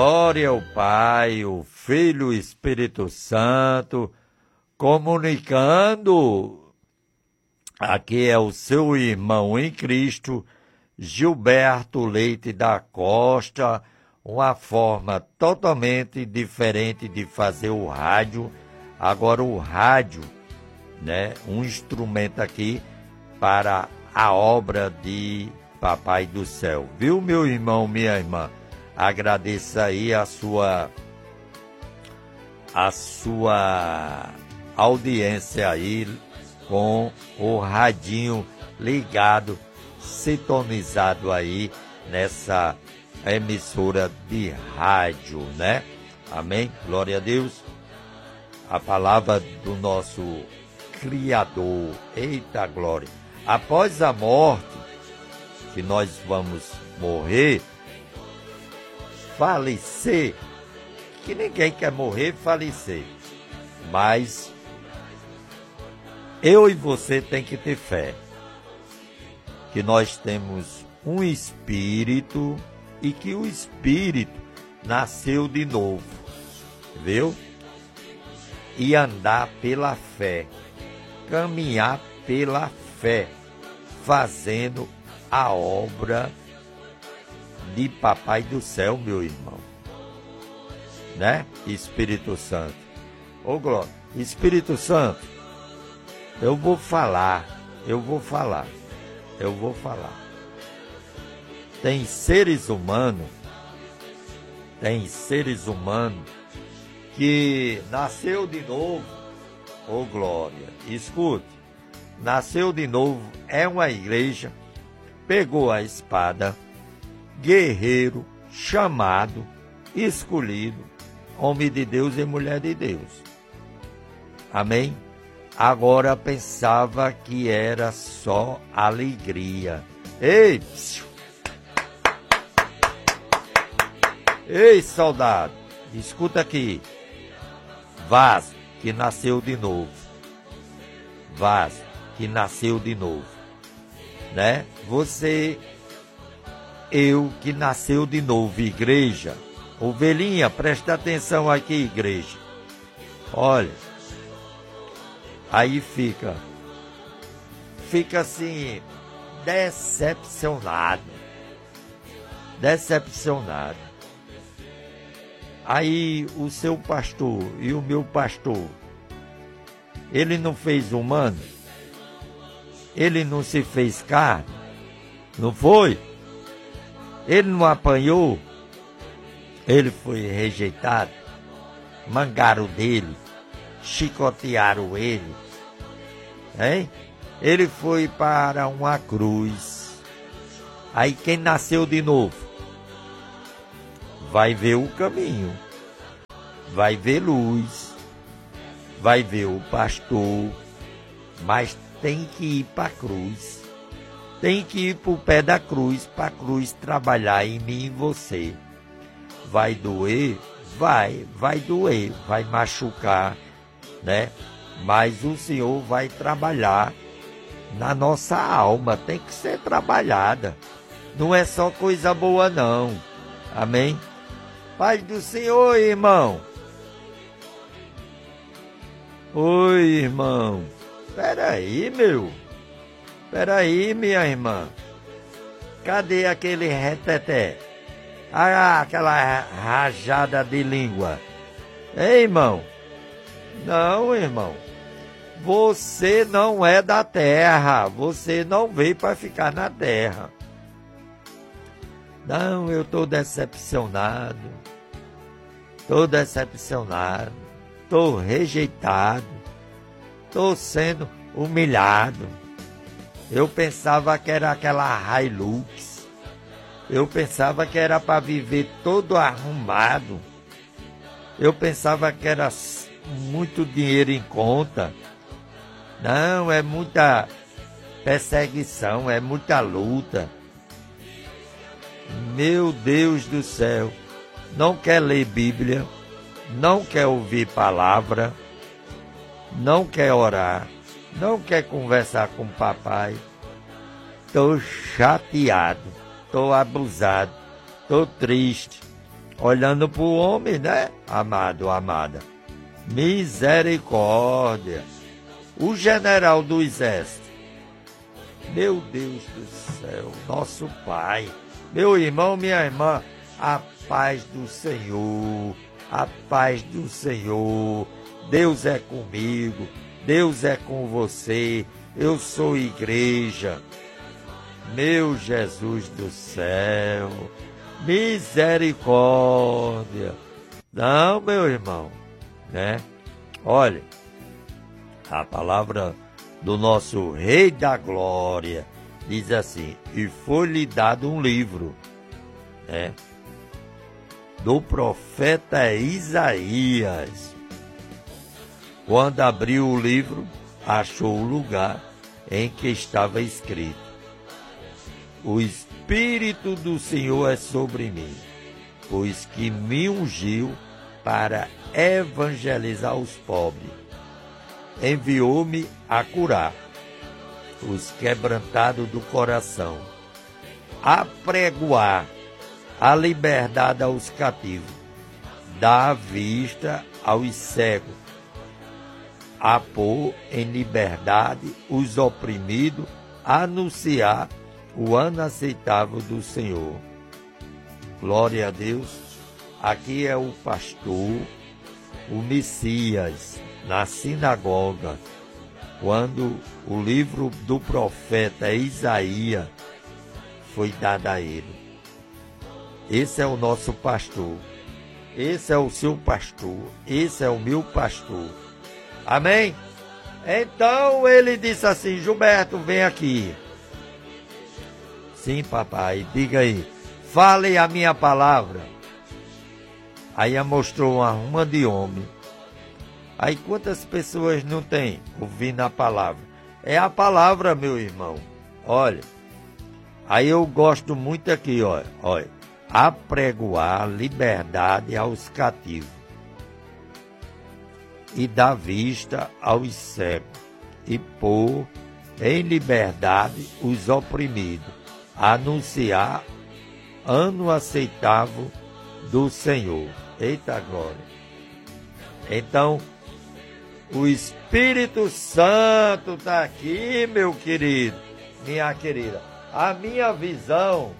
Glória ao Pai, o Filho e o Espírito Santo, comunicando. Aqui é o seu irmão em Cristo, Gilberto Leite da Costa, uma forma totalmente diferente de fazer o rádio. Agora o rádio, né, um instrumento aqui para a obra de Papai do Céu. Viu, meu irmão, minha irmã? Agradeço aí a sua audiência aí com o radinho ligado, sintonizado aí nessa emissora de rádio, né? Amém? Glória a Deus. A palavra do nosso Criador. Eita glória. Após a morte, que nós vamos morrer, falecer, que ninguém quer morrer, falecer, mas eu e você tem que ter fé, que nós temos um espírito e que o espírito nasceu de novo, viu? E andar pela fé, caminhar pela fé, fazendo a obra de Papai do Céu, meu irmão, né? Espírito Santo, ô glória, Espírito Santo, eu vou falar. Tem seres humanos que nasceu de novo, ô glória, escute, nasceu de novo, é uma igreja, pegou a espada, guerreiro, chamado, escolhido, homem de Deus e mulher de Deus. Amém? Agora pensava que era só alegria. Ei, ei, soldado, escuta aqui. Vaso que nasceu de novo. Vaso que nasceu de novo, né? Você, eu que nasceu de novo, igreja. Ovelhinha, presta atenção aqui, igreja. Olha, aí fica assim, decepcionado. Aí o seu pastor e o meu pastor, ele não fez humano? Ele não se fez carne? Não foi? Ele não apanhou? Ele foi rejeitado? Mangaram dele? Chicotearam ele? Hein? Ele foi para uma cruz. Aí quem nasceu de novo vai ver o caminho, vai ver luz, vai ver o pastor, mas tem que ir para a cruz, tem que ir para o pé da cruz, para a cruz trabalhar em mim e em você. Vai doer? Vai doer, vai machucar, né? Mas o Senhor vai trabalhar na nossa alma, tem que ser trabalhada, não é só coisa boa não, amém? Paz do Senhor, irmão. Oi, irmão. Peraí, minha irmã. Cadê aquele reteté? Aquela rajada de língua. Ei, irmão. Não, irmão. Você não é da terra. Você não veio para ficar na terra. Não, eu estou decepcionado. Estou rejeitado. Estou sendo humilhado. Eu pensava que era aquela Hilux. Eu pensava que era para viver todo arrumado. Eu pensava que era muito dinheiro em conta. Não, é muita perseguição, é muita luta. Meu Deus do céu, não quer ler Bíblia, não quer ouvir palavra, não quer orar, não quer conversar com o papai. Estou chateado, estou abusado, estou triste. olhando para o homem, né, amado, amada? Misericórdia. O general do exército. Meu Deus do céu, nosso Pai. Meu irmão, minha irmã, a paz do Senhor, a paz do Senhor. Deus é comigo, Deus é com você. Eu sou igreja. Meu Jesus do céu, misericórdia. Não, meu irmão, né? Olha, a palavra do nosso Rei da Glória diz assim: e foi-lhe dado um livro, né, do profeta Isaías. Quando abriu o livro, achou o lugar em que estava escrito: o Espírito do Senhor é sobre mim, pois que me ungiu para evangelizar os pobres. Enviou-me a curar os quebrantados do coração, a pregoar a liberdade aos cativos, dar vista aos cegos, a pôr em liberdade os oprimidos, a anunciar o ano aceitável do Senhor. Glória a Deus. Aqui é o pastor, o Messias, na sinagoga, quando o livro do profeta Isaías foi dado a ele. Esse é o nosso pastor. Esse é o seu pastor. Esse é o meu pastor. Amém? Então ele disse assim: Gilberto, vem aqui. Sim, papai, diga aí. Fale a minha palavra. Aí mostrou uma ruma de homem. Aí quantas pessoas não tem ouvindo a palavra? É a palavra, meu irmão. Olha. Aí eu gosto muito aqui, olha. Apregoar liberdade aos cativos e dar vista aos cegos, e pôr em liberdade os oprimidos, anunciar ano aceitável do Senhor. Eita glória! Então, o Espírito Santo está aqui, meu querido, minha querida. A minha visão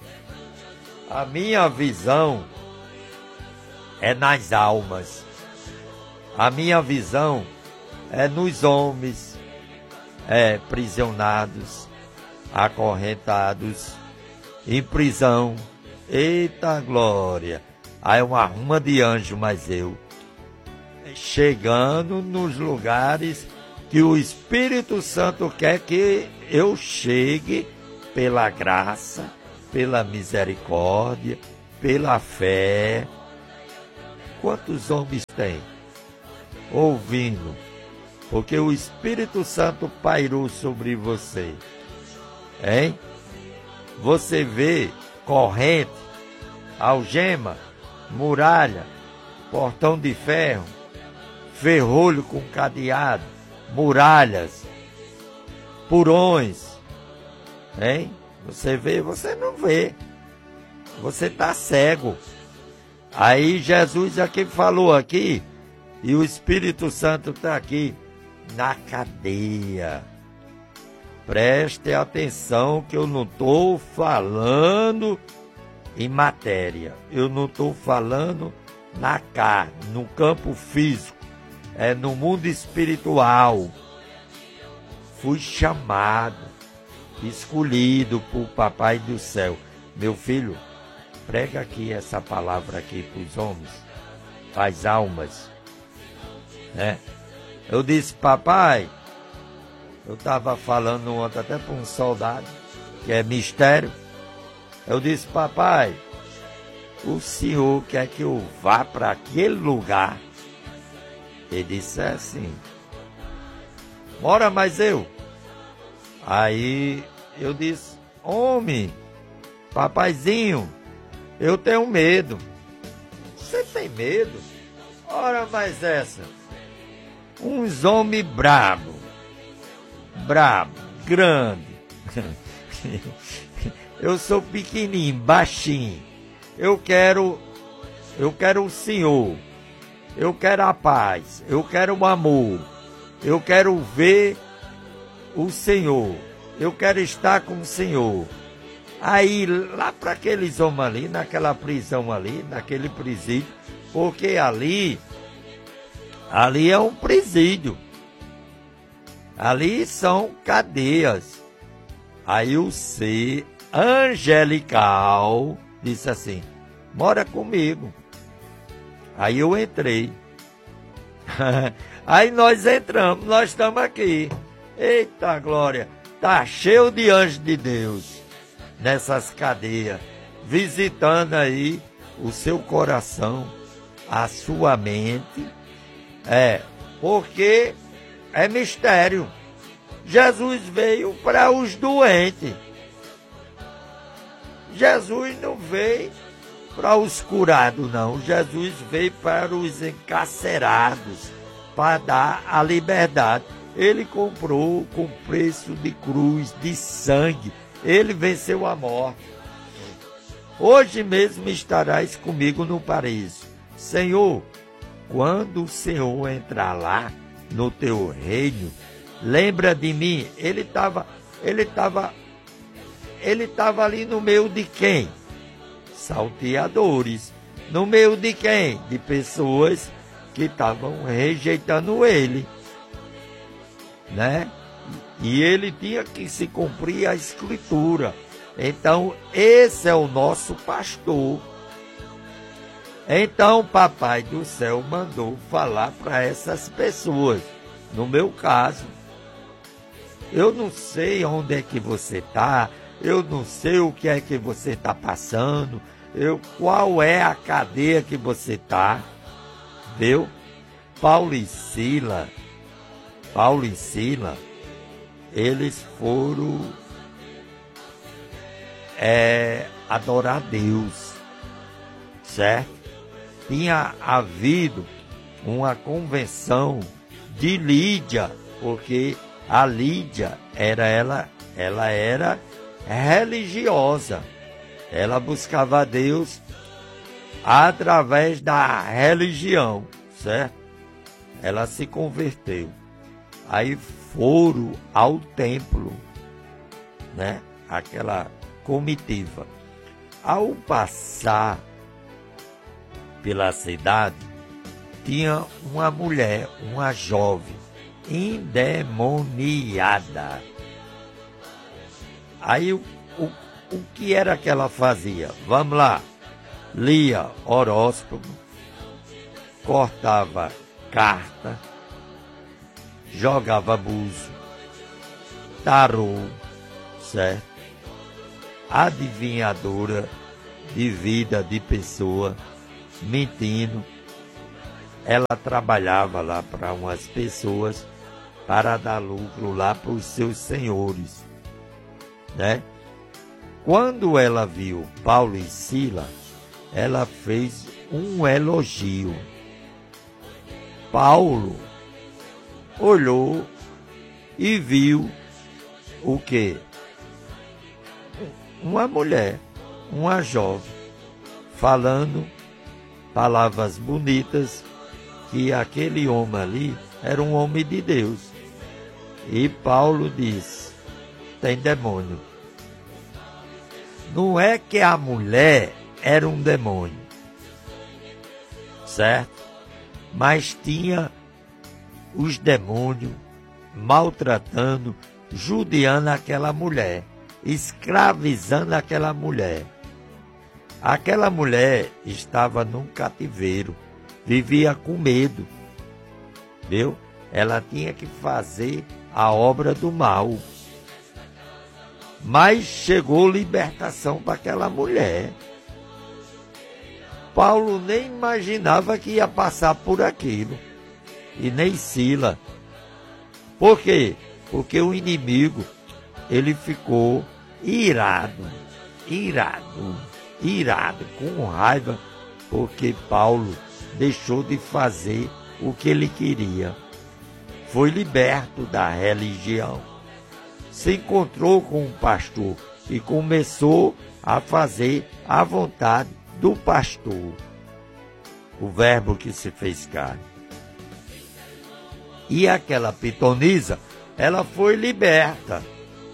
é nas almas. A minha visão é nos homens, prisionados, acorrentados, em prisão. Eita glória! Aí uma ruma de anjo, mas eu chegando nos lugares que o Espírito Santo quer que eu chegue, pela graça, pela misericórdia, pela fé. Quantos homens tem ouvindo? Porque o Espírito Santo pairou sobre você, hein? Você vê corrente, algema, muralha, portão de ferro, ferrolho com cadeado, muralhas, porões, hein? Você vê, você não vê. Você está cego. Aí Jesus aqui falou aqui, e o Espírito Santo está aqui, na cadeia. Preste atenção que eu não estou falando em matéria. Eu não estou falando na carne, no campo físico. É no mundo espiritual. Fui chamado, escolhido por Papai do Céu. Meu filho, prega aqui essa palavra aqui para os homens, para as almas. Eu disse: papai, eu estava falando ontem até para um soldado, que é mistério. Eu disse: papai, o senhor quer que eu vá para aquele lugar? Ele disse assim: bora, mas eu. Aí eu disse: homem, papaizinho, eu tenho medo. Você tem medo? Ora, mas essa. Uns homens brabo, grande. Eu sou pequenininho, baixinho. Eu quero eu quero o Senhor, eu quero a paz, eu quero o amor, eu quero ver o Senhor, eu quero estar com o Senhor. Aí, lá para aqueles homens ali, naquela prisão ali, naquele presídio, porque ali é um presídio, ali são cadeias. Aí o ser angelical disse assim, mora comigo. Aí eu entrei. Aí nós entramos, nós estamos aqui. Eita glória, tá cheio de anjos de Deus nessas cadeias, visitando aí o seu coração, a sua mente. Porque é mistério. Jesus veio para os doentes. Jesus não veio para os curados, não. Jesus veio para os encarcerados, para dar a liberdade. Ele comprou com preço de cruz, de sangue. Ele venceu a morte. Hoje mesmo estarás comigo no paraíso. Senhor, quando o Senhor entrar lá no teu reino, lembra de mim. Ele estava ali no meio de quem? Salteadores. No meio de quem? De pessoas que estavam rejeitando ele, né? E ele tinha que se cumprir a escritura. Então, esse é o nosso pastor. Então, Papai do Céu mandou falar para essas pessoas. No meu caso, eu não sei onde é que você está, eu não sei o que é que você está passando, qual é a cadeia que você está, viu? Paulo e Sila, eles foram adorar a Deus, certo? Tinha havido uma convenção de Lídia, porque a Lídia ela era religiosa. Ela buscava a Deus através da religião, certo? Ela se converteu. Aí foram ao templo, né? Aquela comitiva. Ao passar pela cidade, tinha uma mulher, uma jovem, endemoniada. Aí o que era que ela fazia? Vamos lá. Lia horóscopo, cortava carta, jogava buzo, tarô, certo? Adivinhadora de vida de pessoa, mentindo. Ela trabalhava lá para umas pessoas para dar lucro lá para os seus senhores, né? Quando ela viu Paulo e Sila, ela fez um elogio. Paulo olhou e viu o quê? Uma mulher, uma jovem, falando palavras bonitas, que aquele homem ali era um homem de Deus. E Paulo disse, tem demônio. Não é que a mulher era um demônio, certo? Mas tinha os demônios maltratando, judiando aquela mulher, escravizando aquela mulher. Aquela mulher estava num cativeiro, vivia com medo, viu? Ela tinha que fazer a obra do mal. Mas chegou libertação para aquela mulher. Paulo nem imaginava que ia passar por aquilo. E nem Sila. Por quê? Porque o inimigo, ele ficou irado, com raiva, porque Paulo deixou de fazer o que ele queria. Foi liberto da religião. Se encontrou com um pastor e começou a fazer a vontade do pastor. o verbo que se fez carne. E aquela pitonisa, ela foi liberta.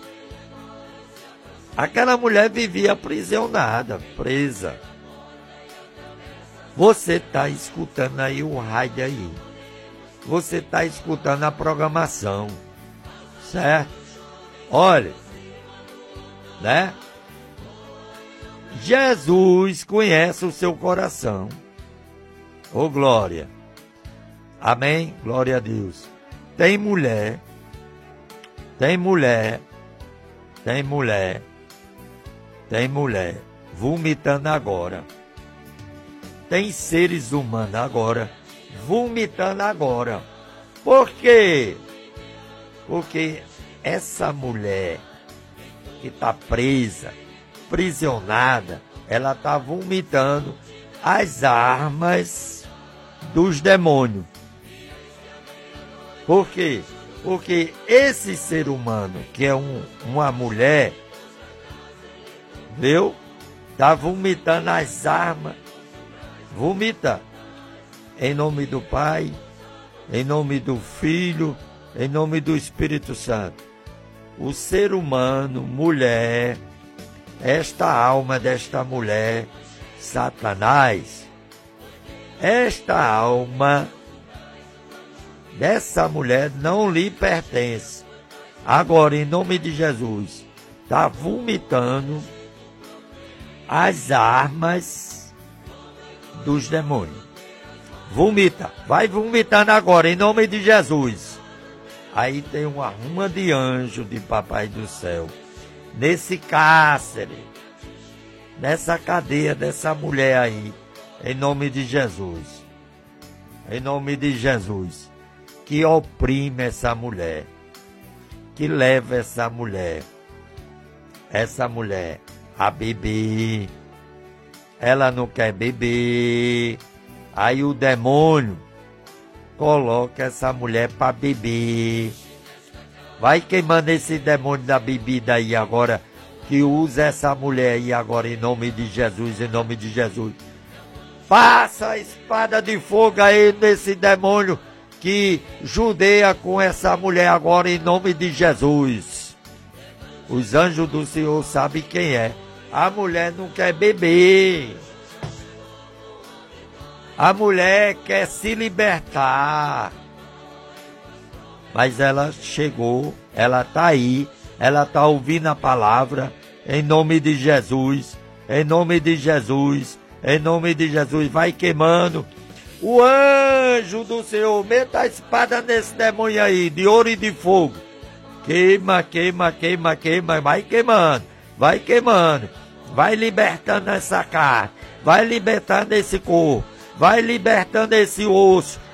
Aquela mulher vivia aprisionada, presa. Você está escutando aí o rádio aí. Você está escutando a programação. Certo? Olha, né? Jesus conhece o seu coração. Ô glória. Amém? Glória a Deus. Tem mulher vomitando agora. Tem seres humanos agora vomitando agora. Por quê? Porque essa mulher que está presa, aprisionada, ela está vomitando as armas dos demônios. Por quê? Porque esse ser humano, que é uma mulher, viu? Está vomitando as armas. Vomita. Em nome do Pai, em nome do Filho, em nome do Espírito Santo. O ser humano, mulher, esta alma desta mulher, Satanás, esta alma dessa mulher não lhe pertence. Agora, em nome de Jesus, está vomitando as armas dos demônios. Vomita, vai vomitando agora, em nome de Jesus. Aí tem uma ruma de anjo de Papai do Céu, nesse cárcere, nessa cadeia dessa mulher aí, em nome de Jesus. Em nome de Jesus, que oprime essa mulher, que leva essa mulher a beber. Ela não quer beber. Aí o demônio coloca essa mulher para beber. Vai queimando esse demônio da bebida aí agora, que usa essa mulher aí agora, em nome de Jesus, em nome de Jesus. Passa a espada de fogo aí nesse demônio que judeia com essa mulher agora, em nome de Jesus. Os anjos do Senhor sabem quem é. A mulher não quer beber. A mulher quer se libertar. Mas ela chegou, ela está aí, ela está ouvindo a palavra, em nome de Jesus, em nome de Jesus, em nome de Jesus. Vai queimando. O anjo do Senhor, meta a espada nesse demônio aí, de ouro e de fogo. Queima, queima, queima, queima, vai queimando, vai queimando. Vai libertando essa carne, vai libertando esse corpo, vai libertando esse osso,